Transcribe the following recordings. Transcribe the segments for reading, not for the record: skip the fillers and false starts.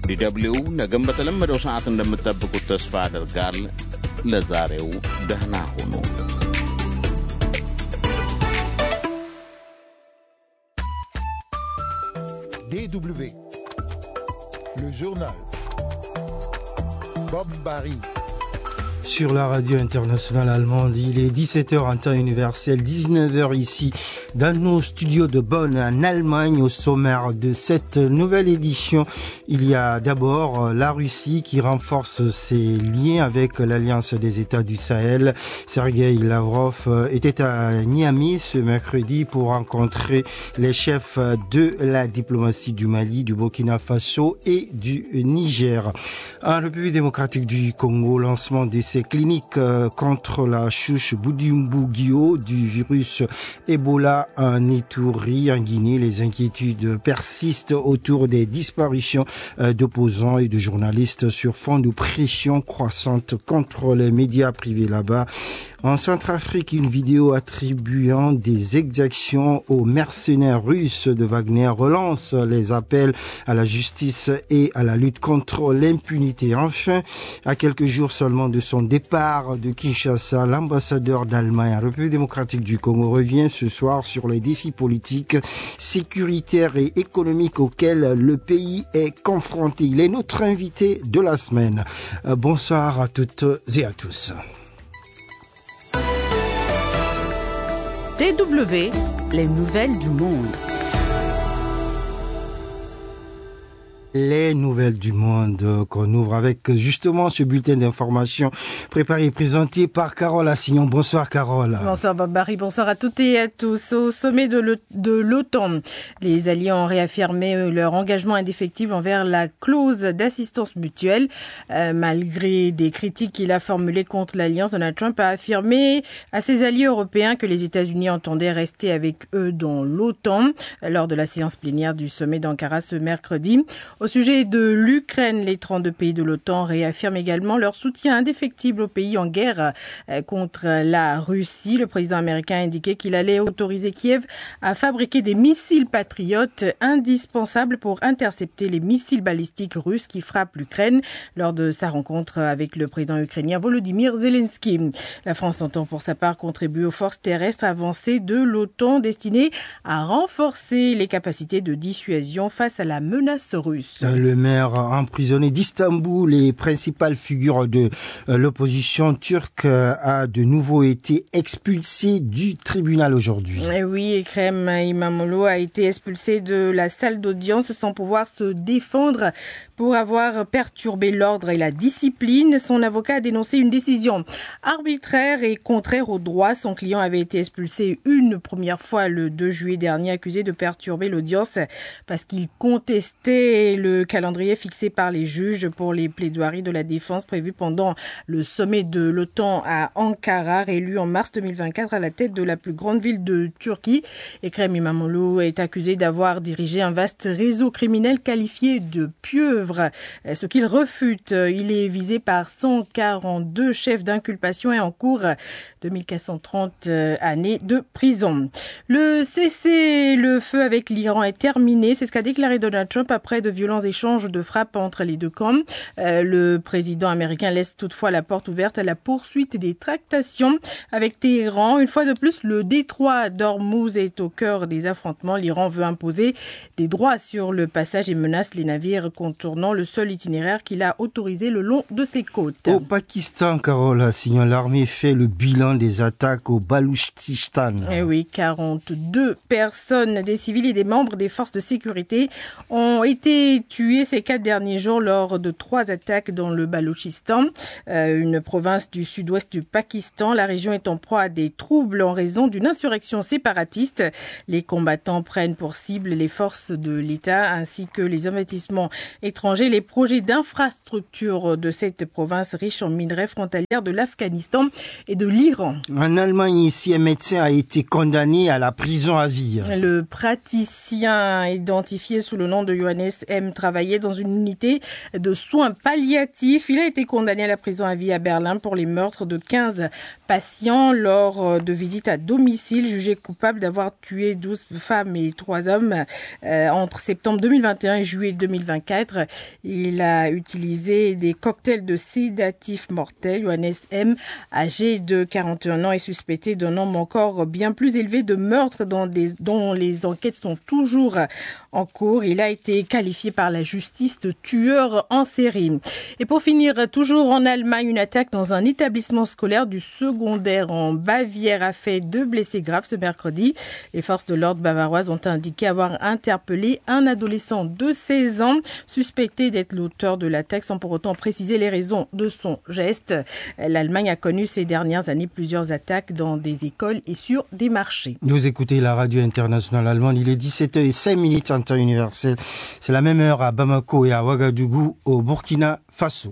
DW ነገም በተለመደው ሰዓት እንደምትጠብቁት ተስፋ አደርጋል። ለዛሬው ደህና ሁኑ። DW, le journal. Bob Barry. Sur la radio internationale allemande, il est 17h en temps universel, 19h ici dans nos studios de Bonn en Allemagne. Au sommaire de cette nouvelle édition, il y a d'abord la Russie qui renforce ses liens avec l'Alliance des États du Sahel. Sergei Lavrov était à Niamey ce mercredi pour rencontrer les chefs de la diplomatie du Mali, du Burkina Faso et du Niger. En République démocratique du Congo, lancement de ces cliniques contre la souche Budimbugyo du virus Ebola en Ituri, en Guinée. Les inquiétudes persistent autour des disparitions d'opposants et de journalistes sur fond de pression croissante contre les médias privés là-bas. En Centrafrique, une vidéo attribuant des exactions aux mercenaires russes de Wagner relance les appels à la justice et à la lutte contre l'impunité. Enfin, à quelques jours seulement de son départ de Kinshasa, l'ambassadeur d'Allemagne en République démocratique du Congo revient ce soir sur les défis politiques, sécuritaires et économiques auxquels le pays est confronté. Il est notre invité de la semaine. Bonsoir à toutes et à tous. DW, les nouvelles du monde. Les nouvelles du monde qu'on ouvre avec justement ce bulletin d'information préparé et présenté par Carole Assignon. Bonsoir Carole. Bonsoir Bob Barry, bonsoir à toutes et à tous. Au sommet de l'OTAN, les alliés ont réaffirmé leur engagement indéfectible envers la clause d'assistance mutuelle. Malgré des critiques qu'il a formulées contre l'alliance, Donald Trump a affirmé à ses alliés européens que les États-Unis entendaient rester avec eux dans l'OTAN lors de la séance plénière du sommet d'Ankara ce mercredi. Au sujet de l'Ukraine, les 32 pays de l'OTAN réaffirment également leur soutien indéfectible au pays en guerre contre la Russie. Le président américain a indiqué qu'il allait autoriser Kiev à fabriquer des missiles patriotes indispensables pour intercepter les missiles balistiques russes qui frappent l'Ukraine lors de sa rencontre avec le président ukrainien Volodymyr Zelensky. La France entend pour sa part contribuer aux forces terrestres avancées de l'OTAN destinées à renforcer les capacités de dissuasion face à la menace russe. Le maire emprisonné d'Istanbul et principale figure de l'opposition turque a de nouveau été expulsé du tribunal aujourd'hui. Et oui, Ekrem İmamoğlu a été expulsé de la salle d'audience sans pouvoir se défendre pour avoir perturbé l'ordre et la discipline. Son avocat a dénoncé une décision arbitraire et contraire au droit. Son client avait été expulsé une première fois le 2 juillet dernier, accusé de perturber l'audience parce qu'il contestait le calendrier fixé par les juges pour les plaidoiries de la défense prévues pendant le sommet de l'OTAN à Ankara, réélu en mars 2024 à la tête de la plus grande ville de Turquie. Ekrem İmamoğlu est accusé d'avoir dirigé un vaste réseau criminel qualifié de pieuvre, ce qu'il refute. Il est visé par 142 chefs d'inculpation et en cours 2430 années de prison. Le cessez-le-feu avec l'Iran est terminé, c'est ce qu'a déclaré Donald Trump après de violents échanges de frappes entre les deux camps. Le président américain laisse toutefois la porte ouverte à la poursuite des tractations avec Téhéran. Une fois de plus, le détroit d'Ormuz est au cœur des affrontements. L'Iran veut imposer des droits sur le passage et menace les navires contournant le seul itinéraire qu'il a autorisé le long de ses côtes. Au Pakistan, Carole Assignon, l'armée fait le bilan des attaques au Baloutchistan. Eh oui, 42 personnes, des civils et des membres des forces de sécurité ont été tués ces 4 derniers jours lors de 3 attaques dans le Baloutchistan, une province du sud-ouest du Pakistan. La région est en proie à des troubles en raison d'une insurrection séparatiste. Les combattants prennent pour cible les forces de l'État ainsi que les investissements étrangers, les projets d'infrastructure de cette province riche en minerais frontalière de l'Afghanistan et de l'Iran. En Allemagne, ici, un médecin a été condamné à la prison à vie. Le praticien identifié sous le nom de Johannes M. même travaillé dans une unité de soins palliatifs. Il a été condamné à la prison à vie à Berlin pour les meurtres de 15 patients lors de visites à domicile, jugé coupable d'avoir tué 12 femmes et 3 hommes entre septembre 2021 et juillet 2024. Il a utilisé des cocktails de sédatifs mortels. Johannes M., âgé de 41 ans, est suspecté d'un nombre encore bien plus élevé de meurtres dont les enquêtes sont toujours en cours. Il a été qualifié par la justice de tueur en série. Et pour finir, toujours en Allemagne, une attaque dans un établissement scolaire du secondaire en Bavière a fait 2 blessés graves ce mercredi. Les forces de l'ordre bavaroises ont indiqué avoir interpellé un adolescent de 16 ans suspecté d'être l'auteur de l'attaque sans pour autant préciser les raisons de son geste. L'Allemagne a connu ces dernières années plusieurs attaques dans des écoles et sur des marchés. Vous écoutez la radio internationale allemande, il est 17h05 en temps universel. C'est la même heure à Bamako et à Ouagadougou au Burkina Faso.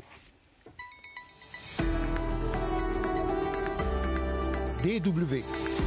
DW.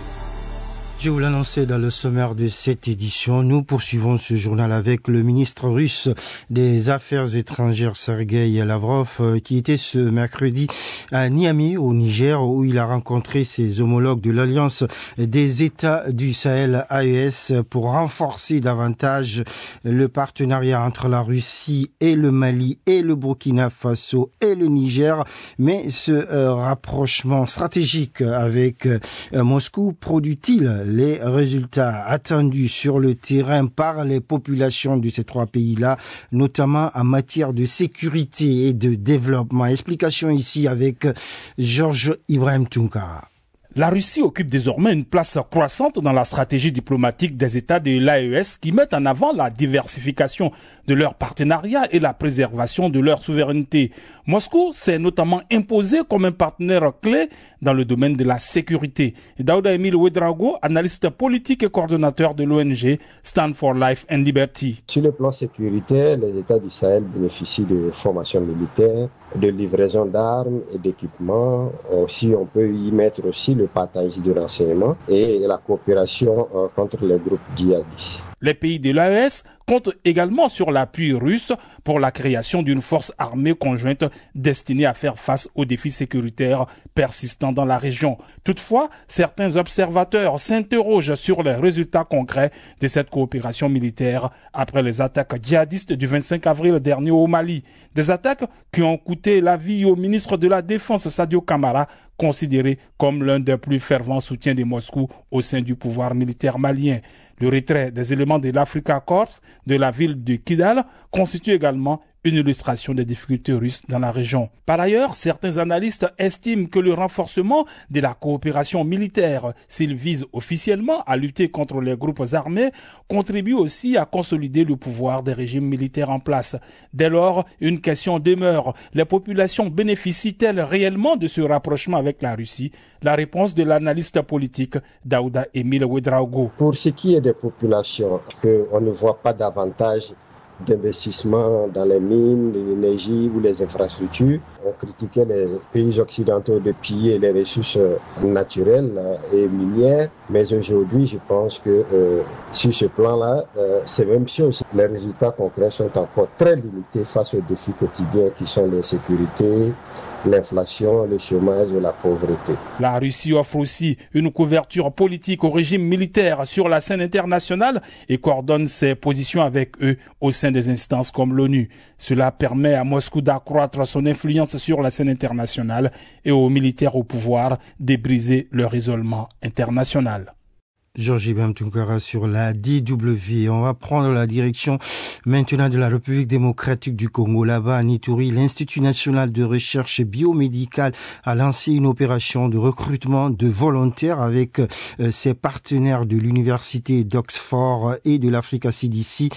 Je vous l'annonçais dans le sommaire de cette édition. Nous poursuivons ce journal avec le ministre russe des Affaires étrangères, Sergueï Lavrov, qui était ce mercredi à Niamey, au Niger, où il a rencontré ses homologues de l'Alliance des États du Sahel, AES, pour renforcer davantage le partenariat entre la Russie et le Mali et le Burkina Faso et le Niger. Mais ce rapprochement stratégique avec Moscou produit-il les résultats attendus sur le terrain par les populations de ces 3 pays-là, notamment en matière de sécurité et de développement? Explication ici avec Georges Ibrahim Tunkara. La Russie occupe désormais une place croissante dans la stratégie diplomatique des États de l'AES qui mettent en avant la diversification de leurs partenariats et la préservation de leur souveraineté. Moscou s'est notamment imposé comme un partenaire clé dans le domaine de la sécurité. Daouda Emile Ouedraogo, analyste politique et coordonnateur de l'ONG Stand for Life and Liberty. Sur le plan sécuritaire, les États du Sahel bénéficient de formations militaires, de livraison d'armes et d'équipements. Aussi, on peut y mettre aussi le partage de renseignements et la coopération contre les groupes djihadistes. Les pays de l'AES comptent également sur l'appui russe pour la création d'une force armée conjointe destinée à faire face aux défis sécuritaires persistants dans la région. Toutefois, certains observateurs s'interrogent sur les résultats concrets de cette coopération militaire après les attaques djihadistes du 25 avril dernier au Mali. Des attaques qui ont coûté la vie au ministre de la Défense Sadio Kamara, considéré comme l'un des plus fervents soutiens de Moscou au sein du pouvoir militaire malien. Le retrait des éléments de l'Africa Corps de la ville de Kidal constitue également une illustration des difficultés russes dans la région. Par ailleurs, certains analystes estiment que le renforcement de la coopération militaire, s'il vise officiellement à lutter contre les groupes armés, contribue aussi à consolider le pouvoir des régimes militaires en place. Dès lors, une question demeure. Les populations bénéficient-elles réellement de ce rapprochement avec la Russie? La réponse de l'analyste politique Daouda Emile Ouedraogo. Pour ce qui est des populations, on ne voit pas davantage d'investissement dans les mines, l'énergie ou les infrastructures. On critiquait les pays occidentaux de piller les ressources naturelles et minières, mais aujourd'hui je pense que sur ce plan-là, c'est même chose. Les résultats concrets sont encore très limités face aux défis quotidiens qui sont l'insécurité, l'inflation, le chômage et la pauvreté. La Russie offre aussi une couverture politique au régime militaire sur la scène internationale et coordonne ses positions avec eux au sein des instances comme l'ONU. Cela permet à Moscou d'accroître son influence sur la scène internationale et aux militaires au pouvoir de briser leur isolement international. Georges Ibrahim Tunkara sur la DW. On va prendre la direction maintenant de la République démocratique du Congo. Là-bas, à Ituri, l'Institut national de recherche biomédicale a lancé une opération de recrutement de volontaires avec ses partenaires de l'Université d'Oxford et de l'Africa CDC.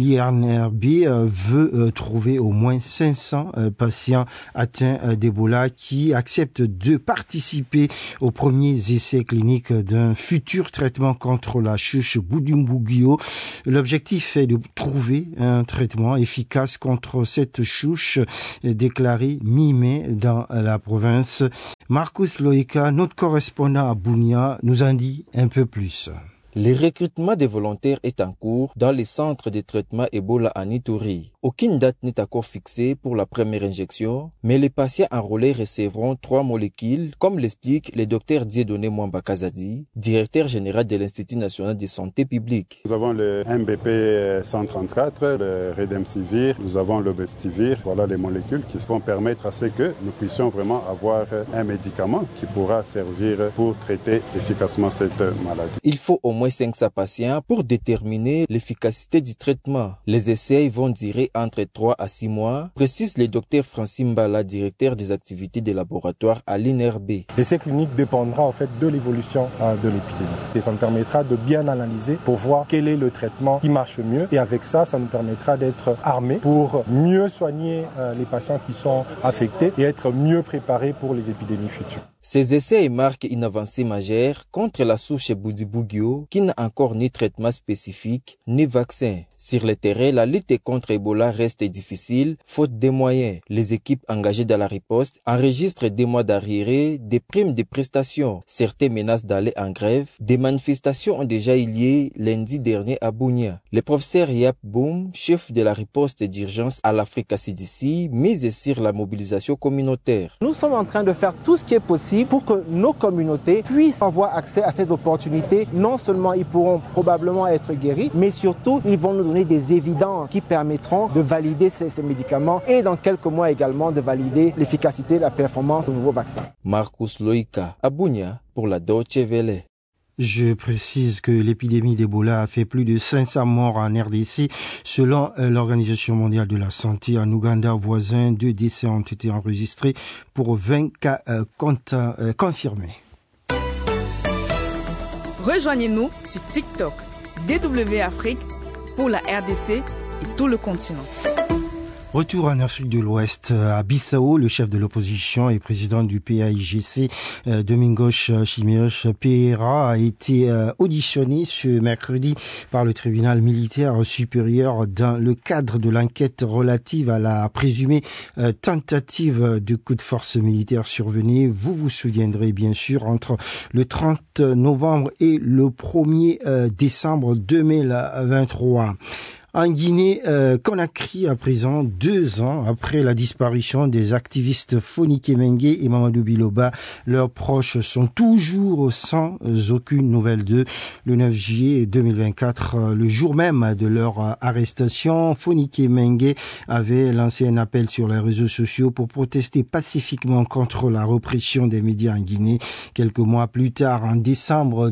L'INRB veut trouver au moins 500 patients atteints d'Ebola qui acceptent de participer aux premiers essais cliniques d'un futur traitement contre la chouche Budumbugyo. L'objectif est de trouver un traitement efficace contre cette chouche déclarée mi-mai dans la province. Marcus Loïka, notre correspondant à Bunia, nous en dit un peu plus. Le recrutement des volontaires est en cours dans les centres de traitement Ebola à Ituri. Aucune date n'est encore fixée pour la première injection, mais les patients enrôlés recevront 3 molécules, comme l'explique le Dr Dieudonné Mwamba Kazadi, directeur général de l'Institut national de santé publique. Nous avons le MBP 134, le Redemsivir, nous avons le Beptivir. Voilà les molécules qui vont permettre à ce que nous puissions vraiment avoir un médicament qui pourra servir pour traiter efficacement cette maladie. Il faut au moins 500 patients pour déterminer l'efficacité du traitement. Les essais vont durer entre 3 à 6 mois, précise le docteur Francine Mbala, directeur des activités de laboratoire à l'INRB. L'essai clinique dépendra en fait de l'évolution de l'épidémie. Et ça nous permettra de bien analyser pour voir quel est le traitement qui marche mieux. Et avec ça, ça nous permettra d'être armés pour mieux soigner les patients qui sont affectés et être mieux préparés pour les épidémies futures. Ces essais marquent une avancée majeure contre la souche Bundibugyo qui n'a encore ni traitement spécifique ni vaccin. Sur le terrain, la lutte contre Ebola reste difficile, faute de moyens. Les équipes engagées dans la riposte enregistrent des mois d'arriérés, des primes de prestations. Certains menacent d'aller en grève. Des manifestations ont déjà eu lieu lundi dernier à Bunia. Le professeur Yap Boum, chef de la riposte d'urgence à l'Afrique CDC, mise sur la mobilisation communautaire. Nous sommes en train de faire tout ce qui est possible pour que nos communautés puissent avoir accès à cette opportunité. Non seulement ils pourront probablement être guéris, mais surtout ils vont nous donner des évidences qui permettront de valider ces médicaments et dans quelques mois également de valider l'efficacité et la performance de nouveaux vaccins. Marcus Loïka, à Bunia pour la Deutsche Welle. Je précise que l'épidémie d'Ebola a fait plus de 500 morts en RDC. Selon l'Organisation mondiale de la santé, en Ouganda voisin, 2 décès ont été enregistrés pour 20 cas confirmés. Rejoignez-nous sur TikTok, DW Afrique, pour la RDC et tout le continent. Retour en Afrique de l'Ouest, à Bissau, le chef de l'opposition et président du PAIGC, Domingos Simios Pereira, a été auditionné ce mercredi par le tribunal militaire supérieur dans le cadre de l'enquête relative à la présumée tentative de coup de force militaire survenue. Vous vous souviendrez bien sûr entre le 30 novembre et le 1er décembre 2023. En Guinée, Conakry, à présent, 2 ans après la disparition des activistes Fonike Mengue et Mamadou Biloba, leurs proches sont toujours sans aucune nouvelle d'eux. Le 9 juillet 2024, le jour même de leur arrestation, Fonike Mengue avait lancé un appel sur les réseaux sociaux pour protester pacifiquement contre la répression des médias en Guinée. Quelques mois plus tard, en décembre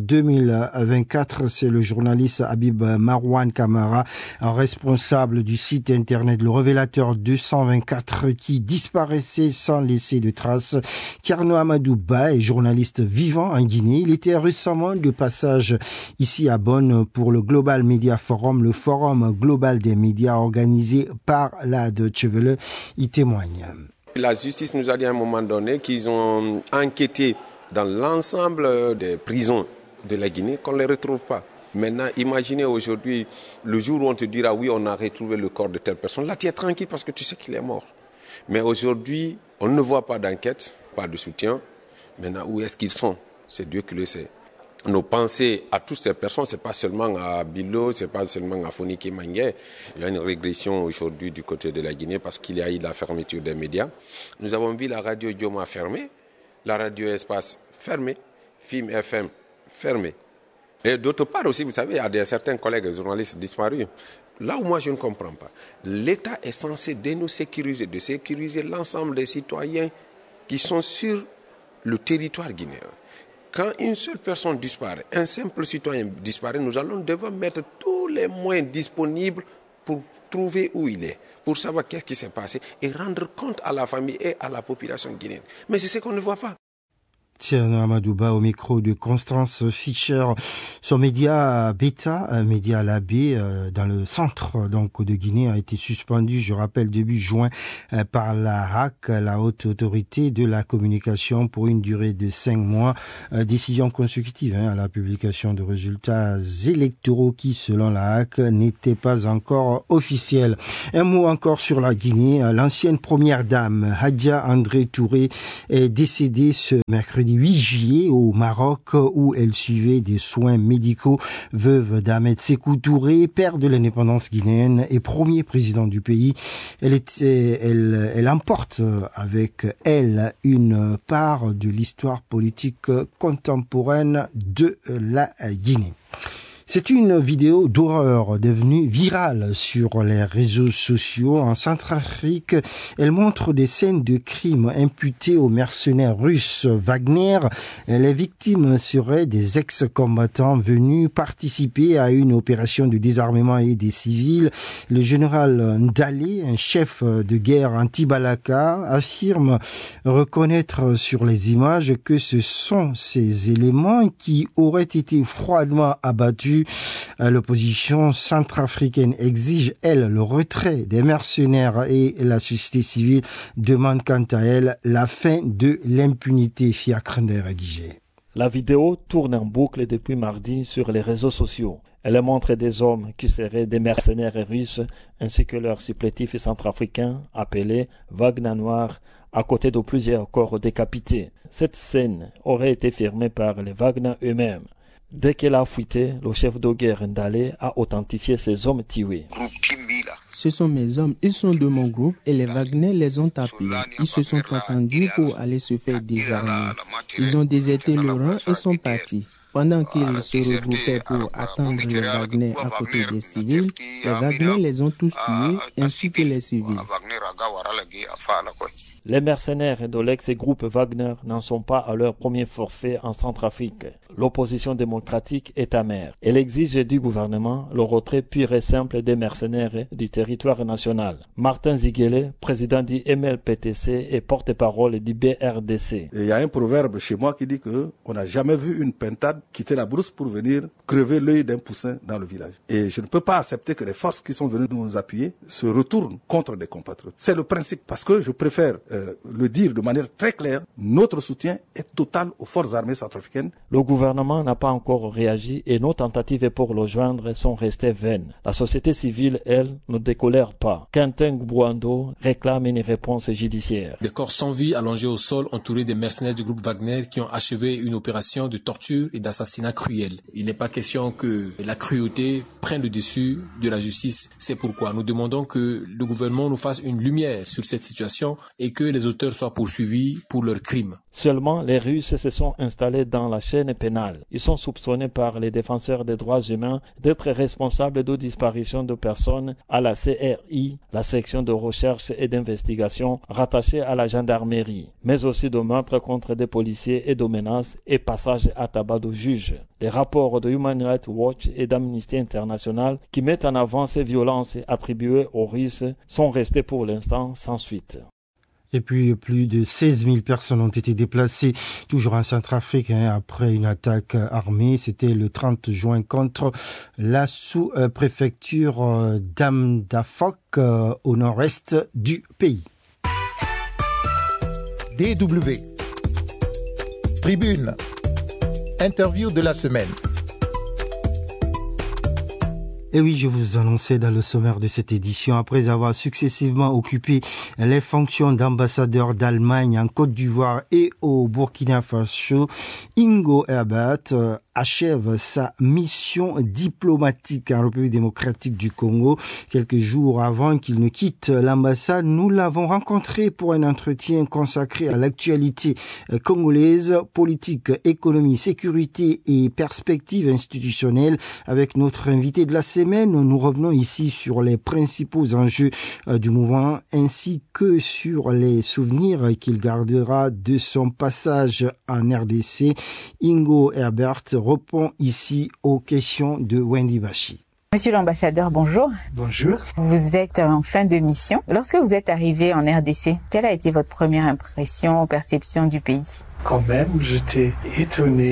2024, c'est le journaliste Habib Marouane Camara, responsable du site internet Le Révélateur 224 qui disparaissait sans laisser de traces. Thierno Amadou Ba est journaliste vivant en Guinée. Il était récemment de passage ici à Bonn pour le Global Media Forum, le forum global des médias organisé par la Deutsche Welle. Il témoigne. La justice nous a dit à un moment donné qu'ils ont enquêté dans l'ensemble des prisons de la Guinée qu'on ne les retrouve pas. Maintenant, imaginez aujourd'hui, le jour où on te dira oui, on a retrouvé le corps de telle personne. Là, tu es tranquille parce que tu sais qu'il est mort. Mais aujourd'hui, on ne voit pas d'enquête, pas de soutien. Maintenant, où est-ce qu'ils sont? C'est Dieu qui le sait. Nos pensées à toutes ces personnes, ce n'est pas seulement à Bilo, ce n'est pas seulement à Fonike Mengue. Il y a une régression aujourd'hui du côté de la Guinée parce qu'il y a eu la fermeture des médias. Nous avons vu la radio Dioma fermée, la radio Espace fermée, Film FM fermée. Et d'autre part aussi, vous savez, il y a certains collègues journalistes disparus. Là où moi je ne comprends pas, l'État est censé de nous sécuriser, de sécuriser l'ensemble des citoyens qui sont sur le territoire guinéen. Quand une seule personne disparaît, un simple citoyen disparaît, nous allons devoir mettre tous les moyens disponibles pour trouver où il est, pour savoir qu'est-ce qui s'est passé et rendre compte à la famille et à la population guinéenne. Mais c'est ce qu'on ne voit pas. Thierno Amadouba au micro de Constance Fischer. Son média Beta, un média à la baie dans le centre donc de Guinée, a été suspendu, je rappelle, début juin par la HAC, la haute autorité de la communication, pour une durée de 5 mois. Décision consécutive à la publication de résultats électoraux qui, selon la HAC, n'étaient pas encore officiels. Un mot encore sur la Guinée. L'ancienne première dame, Hadja André Touré, est décédée ce mercredi 8 juillet au Maroc où elle suivait des soins médicaux. Veuve d'Ahmed Sékou Touré, père de l'indépendance guinéenne et premier président du pays, elle emporte avec elle une part de l'histoire politique contemporaine de la Guinée. C'est une vidéo d'horreur devenue virale sur les réseaux sociaux en Centrafrique. Elle montre des scènes de crimes imputés aux mercenaires russes Wagner. Les victimes seraient des ex-combattants venus participer à une opération de désarmement et des civils. Le général Ndalé, un chef de guerre anti-Balaka, affirme reconnaître sur les images que ce sont ces éléments qui auraient été froidement abattus. L'opposition centrafricaine exige, elle, le retrait des mercenaires et la société civile demande quant à elle la fin de l'impunité. Fiacre Guigé. La vidéo tourne en boucle depuis mardi sur les réseaux sociaux. Elle montre des hommes qui seraient des mercenaires russes ainsi que leurs supplétifs centrafricains appelés Wagner Noirs à côté de plusieurs corps décapités. Cette scène aurait été filmée par les Wagner eux-mêmes. Dès qu'elle a fuité, le chef de guerre Ndalé a authentifié ces hommes tués. Ce sont mes hommes, ils sont de mon groupe et les Wagner les ont appelés. Ils se sont attendus pour aller se faire désarmer. Ils ont déserté le rang et sont partis. Pendant qu'ils se regroupaient pour attendre les Wagner à côté des civils, les Wagner les ont tous tués ainsi que les civils. Les mercenaires de l'ex-groupe Wagner n'en sont pas à leur premier forfait en Centrafrique. L'opposition démocratique est amère. Elle exige du gouvernement le retrait pur et simple des mercenaires du territoire national. Martin Ziguele, président du MLPTC et porte-parole du BRDC. Il y a un proverbe chez moi qui dit qu'on n'a jamais vu une pintade quitter la brousse pour venir crever l'œil d'un poussin dans le village. Et je ne peux pas accepter que les forces qui sont venues nous appuyer se retournent contre des compatriotes. C'est le principe, parce que je préfère le dire de manière très claire, notre soutien est total aux forces armées centrafricaines. Le gouvernement n'a pas encore réagi et nos tentatives pour le joindre sont restées vaines. La société civile, elle, ne décolère pas. Quentin Gbouando réclame une réponse judiciaire. Des corps sans vie allongés au sol entourés des mercenaires du groupe Wagner qui ont achevé une opération de torture et d'assassinat cruel. Il n'est pas question que la cruauté prenne le dessus de la justice. C'est pourquoi nous demandons que le gouvernement nous fasse une lumière sur cette situation et que les auteurs soient poursuivis pour leurs crimes. Seulement, les Russes se sont installés dans la chaîne pénale. Ils sont soupçonnés par les défenseurs des droits humains d'être responsables de disparition de personnes à la CRI, la section de recherche et d'investigation rattachée à la gendarmerie, mais aussi de meurtres contre des policiers et de menaces et passage à tabac de juges. Les rapports de Human Rights Watch et d'Amnesty International qui mettent en avant ces violences attribuées aux Russes sont restés pour l'instant sans suite. Et puis, plus de 16 000 personnes ont été déplacées, toujours en Centrafrique, après une attaque armée. C'était le 30 juin contre la sous-préfecture d'Amdafok, au nord-est du pays. DW. Tribune. Interview de la semaine. Et oui, je vous annonçais dans le sommaire de cette édition, après avoir successivement occupé les fonctions d'ambassadeur d'Allemagne en Côte d'Ivoire et au Burkina Faso, Ingo Herbert achève sa mission diplomatique en République démocratique du Congo. Quelques jours avant qu'il ne quitte l'ambassade, nous l'avons rencontré pour un entretien consacré à l'actualité congolaise, politique, économie, sécurité et perspectives institutionnelles. Avec notre invité de la semaine, nous revenons ici sur les principaux enjeux du mouvement ainsi que sur les souvenirs qu'il gardera de son passage en RDC. Ingo Herbert répond ici aux questions de Wendy Bachi. Monsieur l'ambassadeur, bonjour. Bonjour. Vous êtes en fin de mission. Lorsque vous êtes arrivé en RDC, quelle a été votre première impression, perception du pays? Quand même, j'étais étonné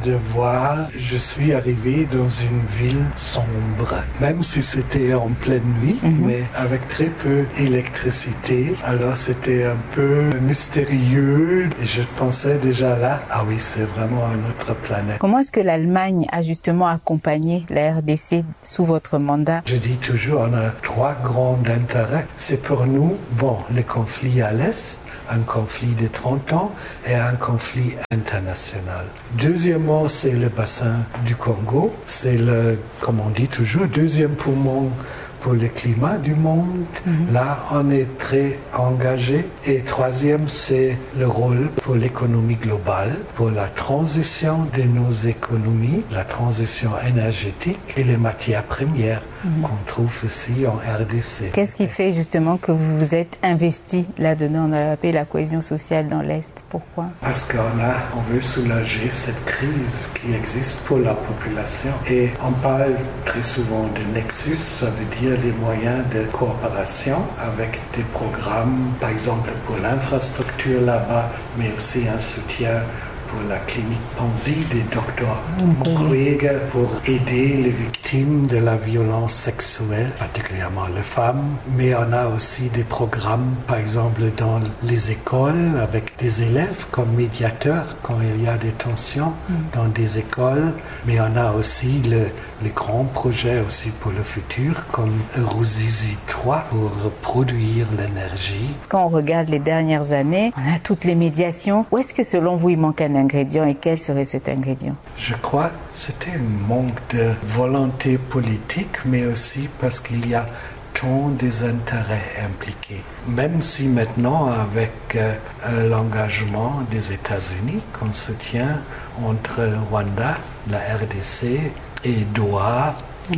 de voir, je suis arrivé dans une ville sombre, même si c'était en pleine nuit, mais avec très peu d'électricité. Alors c'était un peu mystérieux et je pensais déjà là, ah oui, c'est vraiment une autre planète. Comment est-ce que l'Allemagne a justement accompagné la RDC sous votre mandat? Je dis toujours, on a 3 grands intérêts. C'est pour nous, les conflits à l'Est, un conflit de 30 ans et un conflit international. Deuxièmement, c'est le bassin du Congo. C'est comme on dit toujours, deuxième poumon pour le climat du monde. Là, on est très engagé. Et troisième, c'est le rôle pour l'économie globale, pour la transition de nos économies, la transition énergétique et les matières premières qu'on trouve ici en RDC. Qu'est-ce qui fait justement que vous vous êtes investi là-dedans? On a appelé la cohésion sociale dans l'Est. Pourquoi? Parce qu'on veut soulager cette crise qui existe pour la population. Et on parle très souvent de Nexus, ça veut dire des moyens de coopération avec des programmes, par exemple pour l'infrastructure là-bas, mais aussi un soutien pour la clinique Panzi des docteurs Mukwege pour aider les victimes de la violence sexuelle, particulièrement les femmes. Mais on a aussi des programmes, par exemple dans les écoles, avec des élèves comme médiateurs quand il y a des tensions dans des écoles. Mais on a aussi les grands projets aussi pour le futur, comme Ruzizi 3 pour produire l'énergie. Quand on regarde les dernières années, on a toutes les médiations. Où est-ce que selon vous il manque un ingrédient et quel serait cet ingrédient? Je crois que c'était un manque de volonté politique, mais aussi parce qu'il y a tant des intérêts impliqués. Même si maintenant, avec l'engagement des États-Unis qu'on soutient entre Rwanda, la RDC et Doha,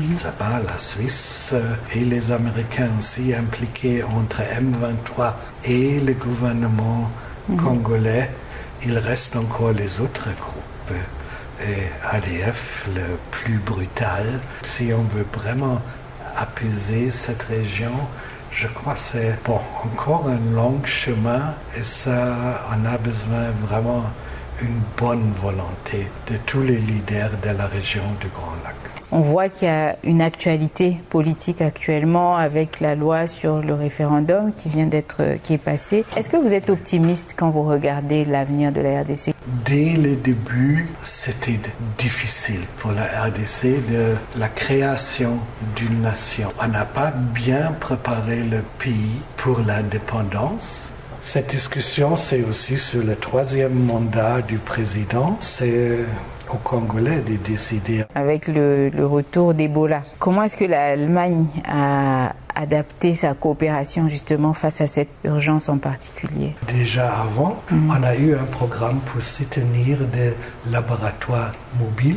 la Suisse et les Américains aussi impliqués entre M23 et le gouvernement congolais, il reste encore les autres groupes. Et ADF, le plus brutal. Si on veut vraiment apaiser cette région, je crois que c'est encore un long chemin et ça, on a besoin vraiment une bonne volonté de tous les leaders de la région du Grand Lac. On voit qu'il y a une actualité politique actuellement avec la loi sur le référendum qui est passée. Est-ce que vous êtes optimiste quand vous regardez l'avenir de la RDC? Dès le début, c'était difficile pour la RDC de la création d'une nation. On n'a pas bien préparé le pays pour l'indépendance. Cette discussion, c'est aussi sur le 3e mandat du président. C'est aux Congolais de décider. Avec le retour d'Ebola, comment est-ce que l'Allemagne a adapté sa coopération justement face à cette urgence en particulier? Déjà avant, on a eu un programme pour soutenir des laboratoires mobiles.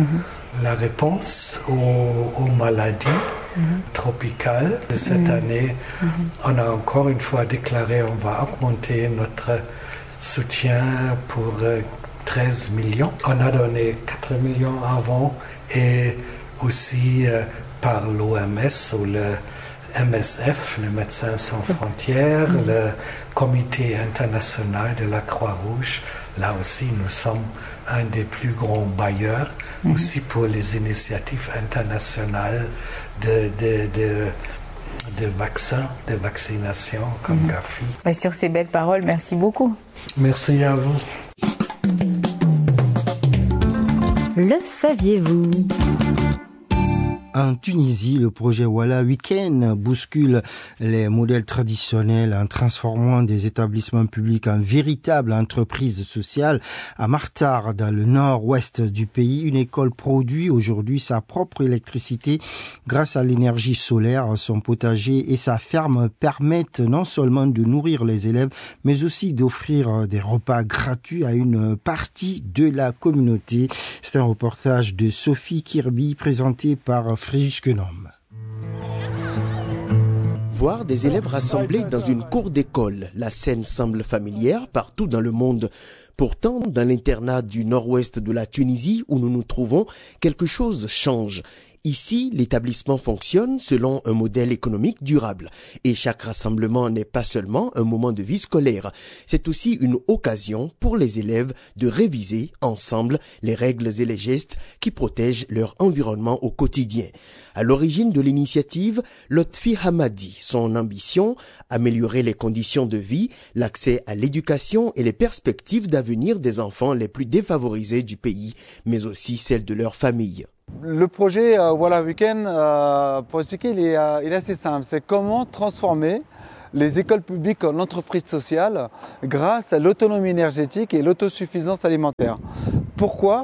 La réponse aux maladies tropicales de cette année, on a encore une fois déclaré on va augmenter notre soutien pour 13 millions. On a donné 4 millions avant et aussi par l'OMS ou le MSF, le Médecins sans frontières, le Comité international de la Croix-Rouge. Là aussi, nous sommes un des plus grands bailleurs, aussi pour les initiatives internationales de vaccins, de vaccination comme Gafi. Sur ces belles paroles, merci beaucoup. Merci à vous. Le saviez-vous ? En Tunisie, le projet Wala Weekend bouscule les modèles traditionnels en transformant des établissements publics en véritables entreprises sociales. À Martar, dans le nord-ouest du pays, une école produit aujourd'hui sa propre électricité grâce à l'énergie solaire. Son potager et sa ferme permettent non seulement de nourrir les élèves, mais aussi d'offrir des repas gratuits à une partie de la communauté. C'est un reportage de Sophie Kirby présenté par Voir des élèves rassemblés dans une cour d'école, la scène semble familière partout dans le monde. Pourtant, dans l'internat du nord-ouest de la Tunisie où nous nous trouvons, quelque chose change. Ici, l'établissement fonctionne selon un modèle économique durable. Et chaque rassemblement n'est pas seulement un moment de vie scolaire, c'est aussi une occasion pour les élèves de réviser ensemble les règles et les gestes qui protègent leur environnement au quotidien. À l'origine de l'initiative, Lotfi Hamadi, son ambition, améliorer les conditions de vie, l'accès à l'éducation et les perspectives d'avenir des enfants les plus défavorisés du pays, mais aussi celles de leur famille. Le projet Voilà Week-end, pour expliquer, il est assez simple. C'est comment transformer les écoles publiques en entreprises sociales grâce à l'autonomie énergétique et l'autosuffisance alimentaire. Pourquoi ?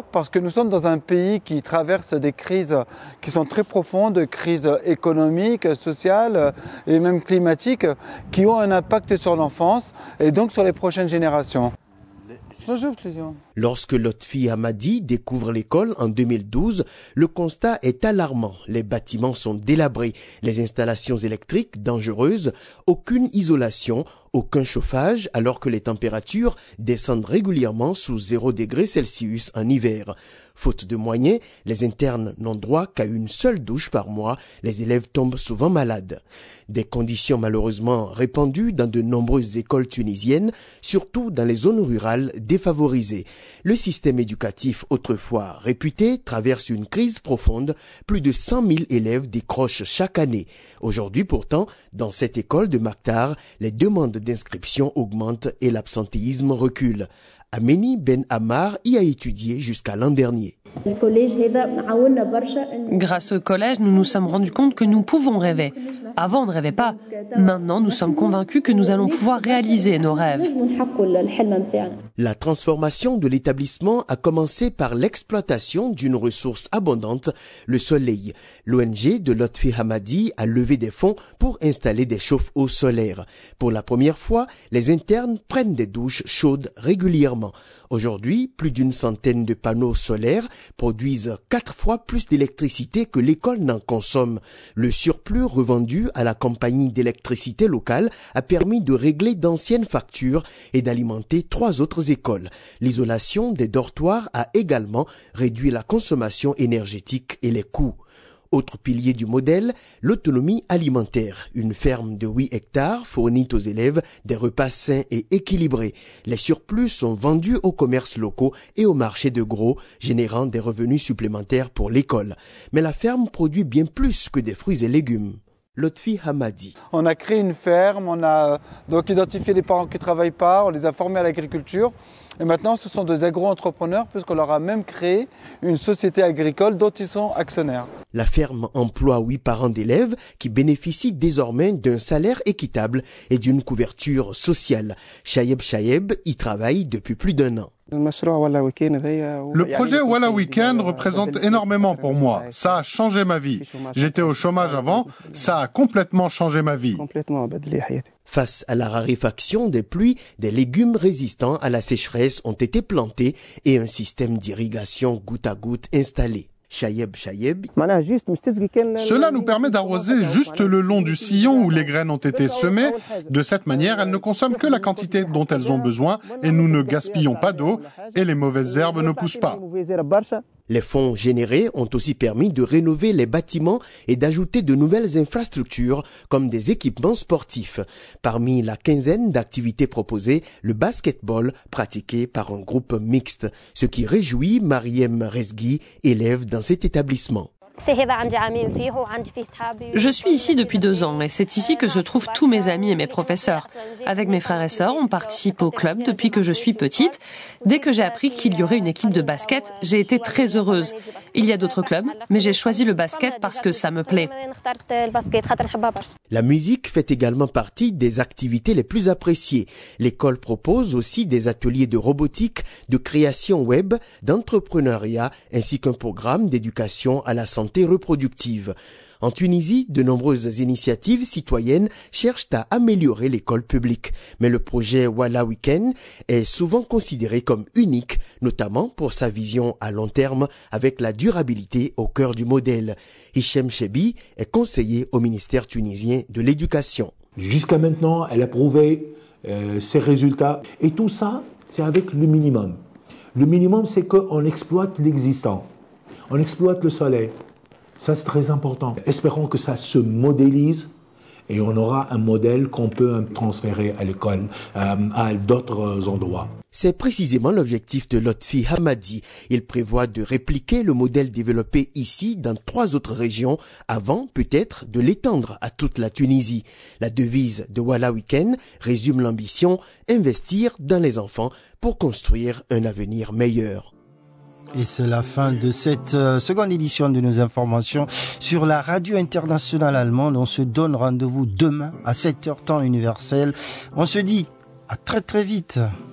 Parce que nous sommes dans un pays qui traverse des crises qui sont très profondes, crises économiques, sociales et même climatiques, qui ont un impact sur l'enfance et donc sur les prochaines générations. Lorsque Lotfi Hamadi découvre l'école en 2012, le constat est alarmant. Les bâtiments sont délabrés, les installations électriques dangereuses, aucune isolation, aucun chauffage, alors que les températures descendent régulièrement sous 0 degré Celsius en hiver. Faute de moyens, les internes n'ont droit qu'à une seule douche par mois. Les élèves tombent souvent malades. Des conditions malheureusement répandues dans de nombreuses écoles tunisiennes, surtout dans les zones rurales défavorisées. Le système éducatif, autrefois réputé, traverse une crise profonde. Plus de 100 000 élèves décrochent chaque année. Aujourd'hui pourtant, dans cette école de Maktar, les demandes d'inscription augmentent et l'absentéisme recule. Ameni Ben Ammar y a étudié jusqu'à l'an dernier. Grâce au collège, nous nous sommes rendus compte que nous pouvons rêver. Avant, on ne rêvait pas. Maintenant, nous sommes convaincus que nous allons pouvoir réaliser nos rêves. La transformation de l'établissement a commencé par l'exploitation d'une ressource abondante, le soleil. L'ONG de Lotfi Hamadi a levé des fonds pour installer des chauffe-eau solaires. Pour la première fois, les internes prennent des douches chaudes régulièrement. Aujourd'hui, plus d'une centaine de panneaux solaires produisent 4 fois plus d'électricité que l'école n'en consomme. Le surplus revendu à la compagnie d'électricité locale a permis de régler d'anciennes factures et d'alimenter 3 autres écoles. L'isolation des dortoirs a également réduit la consommation énergétique et les coûts. Autre pilier du modèle, l'autonomie alimentaire. Une ferme de 8 hectares fournit aux élèves des repas sains et équilibrés. Les surplus sont vendus aux commerces locaux et au marché de gros, générant des revenus supplémentaires pour l'école. Mais la ferme produit bien plus que des fruits et légumes. Lotfi Hamadi. On a créé une ferme, on a donc identifié les parents qui ne travaillent pas, on les a formés à l'agriculture. Et maintenant, ce sont des agro-entrepreneurs puisqu'on leur a même créé une société agricole dont ils sont actionnaires. La ferme emploie 8 parents d'élèves qui bénéficient désormais d'un salaire équitable et d'une couverture sociale. Chayeb y travaille depuis plus d'1 an. Le projet Voilà Week-end représente énormément pour moi. Ça a changé ma vie. J'étais au chômage avant, ça a complètement changé ma vie. Face à la raréfaction des pluies, des légumes résistants à la sécheresse ont été plantés et un système d'irrigation goutte à goutte installé. Chayeb. Cela nous permet d'arroser juste le long du sillon où les graines ont été semées. De cette manière, elles ne consomment que la quantité dont elles ont besoin et nous ne gaspillons pas d'eau et les mauvaises herbes ne poussent pas. Les fonds générés ont aussi permis de rénover les bâtiments et d'ajouter de nouvelles infrastructures comme des équipements sportifs. Parmi la quinzaine d'activités proposées, le basketball pratiqué par un groupe mixte, ce qui réjouit Mariem Rezgui, élève dans cet établissement. Je suis ici depuis 2 ans et c'est ici que se trouvent tous mes amis et mes professeurs. Avec mes frères et sœurs, on participe au club depuis que je suis petite. Dès que j'ai appris qu'il y aurait une équipe de basket, j'ai été très heureuse. Il y a d'autres clubs, mais j'ai choisi le basket parce que ça me plaît. La musique fait également partie des activités les plus appréciées. L'école propose aussi des ateliers de robotique, de création web, d'entrepreneuriat, ainsi qu'un programme d'éducation à la santé reproductive. En Tunisie, de nombreuses initiatives citoyennes cherchent à améliorer l'école publique. Mais le projet Voilà Week-end est souvent considéré comme unique, notamment pour sa vision à long terme avec la durabilité au cœur du modèle. Hichem Chebi est conseiller au ministère tunisien de l'Éducation. Jusqu'à maintenant, elle a prouvé ses résultats. Et tout ça, c'est avec le minimum. Le minimum, c'est qu'on exploite l'existant. On exploite le soleil. Ça, c'est très important. Espérons que ça se modélise et on aura un modèle qu'on peut transférer à l'école, à d'autres endroits. C'est précisément l'objectif de Lotfi Hamadi. Il prévoit de répliquer le modèle développé ici dans 3 autres régions avant peut-être de l'étendre à toute la Tunisie. La devise de Wala Weekend résume l'ambition, investir dans les enfants pour construire un avenir meilleur. Et c'est la fin de cette seconde édition de nos informations sur la radio internationale allemande. On se donne rendez-vous demain à 7h temps universel. On se dit à très très vite.